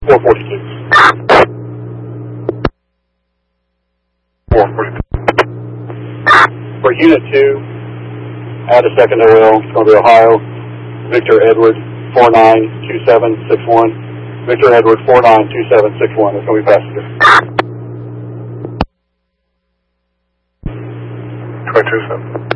442. 442. For Unit 2, add a second OL. It's going to be Ohio. Victor Edward 492761. Victor Edward 492761. That's going to be passenger. 227.